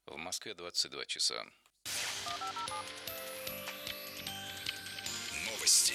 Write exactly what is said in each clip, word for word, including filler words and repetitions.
В Москве двадцать два часа. Новости.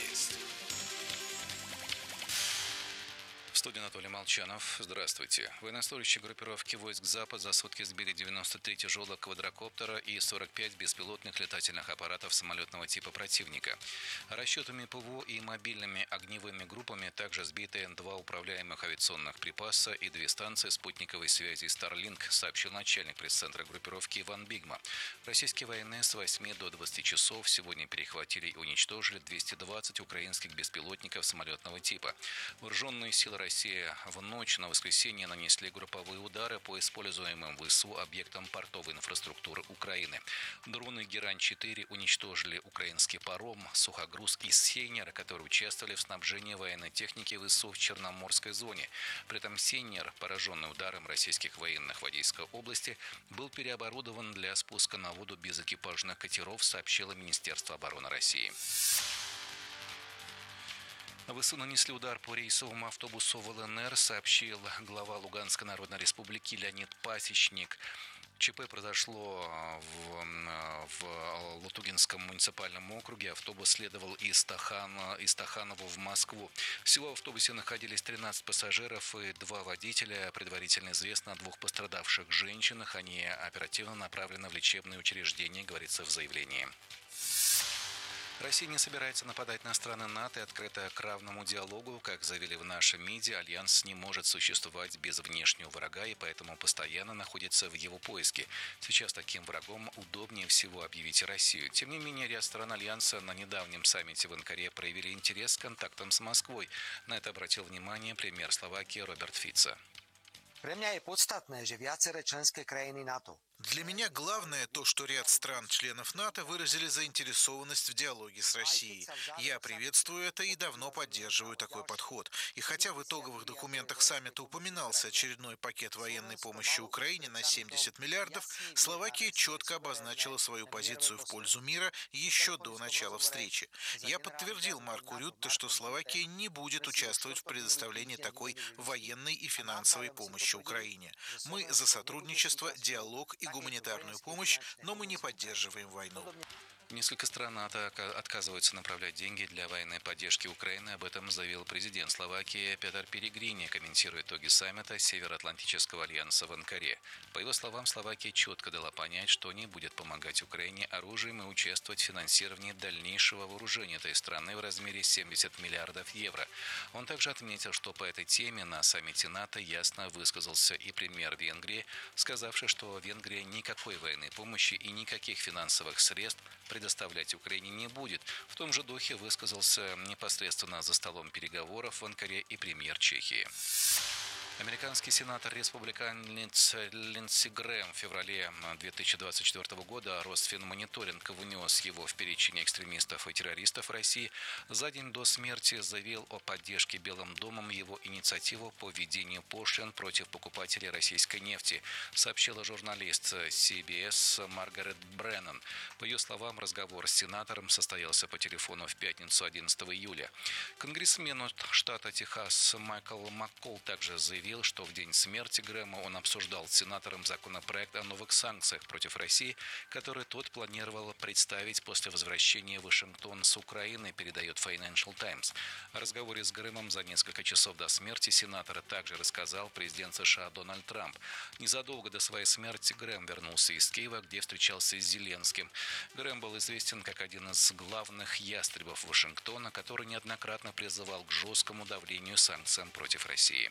В студии Анатолий Молчанов. Здравствуйте. Военнослужащие группировки войск «Запад» за сутки сбили девяносто три тяжелых квадрокоптера и сорок пять беспилотных летательных аппаратов самолетного типа противника. Расчетами ПВО и мобильными огневыми группами также сбиты два управляемых авиационных припаса и две станции спутниковой связи Starlink, сообщил начальник пресс-центра группировки Иван Бигма. Российские военные с восьми до двадцати часов сегодня перехватили и уничтожили двести двадцать украинских беспилотников самолетного типа. Вооруженные силы России в ночь на воскресенье нанесли групповые удары по используемым в ВСУ объектам портовой инфраструктуры Украины. Дроны Герань-четыре уничтожили украинский паром, сухогруз из Сейнера, которые участвовали в снабжении военной техники ВСУ в Черноморской зоне. При этом Сейнер, пораженный ударом российских военных в Одесской области, был переоборудован для спуска на воду без экипажных катеров, сообщило Министерство обороны России. ВСУ нанесли удар по рейсовому автобусу в ЛНР, сообщил глава Луганской Народной Республики Леонид Пасечник. ЧП произошло в, в Лутугинском муниципальном округе. Автобус следовал из, Тахана, из Таханова в Москву. Всего в автобусе находились тринадцать пассажиров и два водителя. Предварительно известно о двух пострадавших женщинах. Они оперативно направлены в лечебные учреждения, говорится в заявлении. Россия не собирается нападать на страны НАТО и открыта к равному диалогу. Как заявили в нашем МИДе, Альянс не может существовать без внешнего врага и поэтому постоянно находится в его поиске. Сейчас таким врагом удобнее всего объявить Россию. Тем не менее, ряд стран Альянса на недавнем саммите в Анкаре проявили интерес к контактам с Москвой. На это обратил внимание премьер Словакии Роберт Фицо. Pre mňa je podstatné, že viaceré členské krajiny NATO Для меня главное то, что ряд стран-членов НАТО выразили заинтересованность в диалоге с Россией. Я приветствую это и давно поддерживаю такой подход. И хотя в итоговых документах саммита упоминался очередной пакет военной помощи Украине на семьдесят миллиардов, Словакия четко обозначила свою позицию в пользу мира еще до начала встречи. Я подтвердил Марку Рютте, что Словакия не будет участвовать в предоставлении такой военной и финансовой помощи Украине. Мы за сотрудничество, диалог и гуманитарную помощь, но мы не поддерживаем войну. Несколько стран НАТО отказываются направлять деньги для военной поддержки Украины. Об этом заявил президент Словакии Петер Перегрини, комментируя итоги саммита Североатлантического альянса в Анкаре. По его словам, Словакия четко дала понять, что не будет помогать Украине оружием и участвовать в финансировании дальнейшего вооружения этой страны в размере семьдесят миллиардов евро. Он также отметил, что по этой теме на саммите НАТО ясно высказался и премьер Венгрии, сказавший, что Венгрия никакой военной помощи и никаких финансовых средств предоставлять Украине не будет. В том же духе высказался непосредственно за столом переговоров в Анкаре и премьер Чехии. Американский сенатор-республиканец Линдси Грэм в феврале две тысячи двадцать четвёртого года Росфинмониторинг внес его в перечень экстремистов и террористов России. За день до смерти заявил о поддержке Белым домом его инициативу по введению пошлин против покупателей российской нефти, сообщила журналист си би эс Маргарет Бреннан. По ее словам, разговор с сенатором состоялся по телефону в пятницу одиннадцатого июля. Конгрессмен от штата Техас Майкл Маккол также заявил, что в день смерти Грэма он обсуждал с сенатором законопроект о новых санкциях против России, который тот планировал представить после возвращения в Вашингтон с Украины, передает Financial Times. О разговоре с Грэмом за несколько часов до смерти сенатора также рассказал президент США Дональд Трамп. Незадолго до своей смерти Грэм вернулся из Киева, где встречался с Зеленским. Грэм был известен как один из главных ястребов Вашингтона, который неоднократно призывал к жесткому давлению санкциям против России.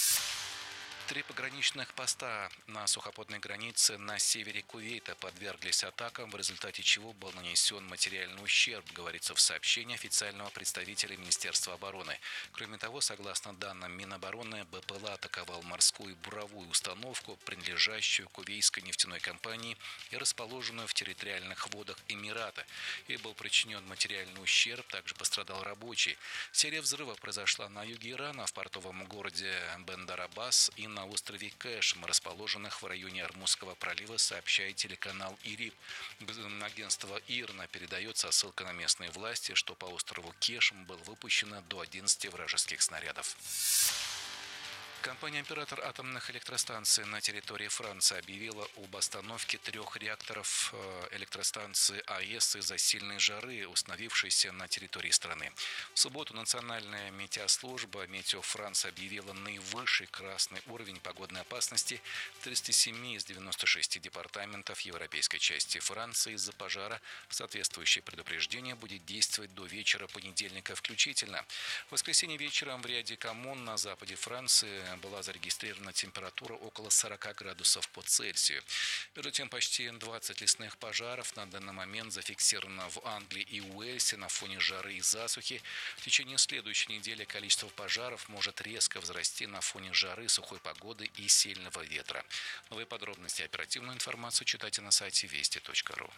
Три пограничных поста на сухопутной границе на севере Кувейта подверглись атакам, в результате чего был нанесен материальный ущерб, говорится в сообщении официального представителя Министерства обороны. Кроме того, согласно данным Минобороны, БПЛА атаковал морскую буровую установку, принадлежащую кувейтской нефтяной компании и расположенную в территориальных водах Эмирата. И был причинен материальный ущерб, также пострадал рабочий. Серия взрывов произошла на юге Ирана, в портовом городе Бендар-Аббас и на острове Кэшм, расположенных в районе Ормузского пролива, сообщает телеканал ИРИБ. Агентство ИРНА передает со ссылкой на местные власти, что по острову Кэшм было выпущено до одиннадцати вражеских снарядов. Компания-оператор атомных электростанций на территории Франции объявила об остановке трех реакторов электростанции АЭС из-за сильной жары, установившейся на территории страны. В субботу Национальная метеослужба «Метео Франс» объявила наивысший красный уровень погодной опасности в тридцати семи из девяноста шести департаментов европейской части Франции из-за пожара. Соответствующее предупреждение будет действовать до вечера понедельника включительно. В воскресенье вечером в ряде коммун на западе Франции была зарегистрирована температура около сорока градусов по Цельсию. Между тем, почти двадцать лесных пожаров на данный момент зафиксировано в Англии и Уэльсе на фоне жары и засухи. В течение следующей недели количество пожаров может резко возрасти на фоне жары, сухой погоды и сильного ветра. Новые подробности и оперативную информацию читайте на сайте вести точка ру.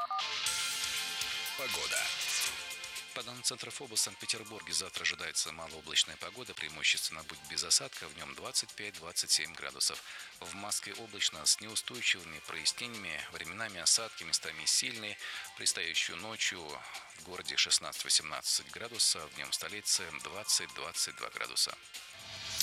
Погода. По данным Центра ФОБО в Санкт-Петербурге завтра ожидается малооблачная погода, преимущественно будет без осадков, днем двадцать пять - двадцать семь градусов. В Москве облачно с неустойчивыми прояснениями, временами осадки, местами сильные. Предстоящую ночью в городе шестнадцать - восемнадцать градусов, днем в столице двадцать - двадцать два градуса.